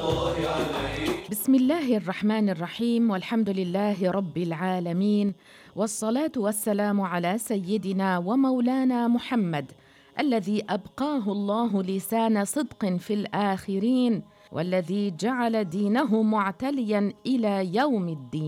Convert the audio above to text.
بسم الله الرحمن الرحيم، والحمد لله رب العالمين، والصلاة والسلام على سيدنا ومولانا محمد الذي أبقاه الله لسان صدق في الآخرين، والذي جعل دينه معتليا إلى يوم الدين.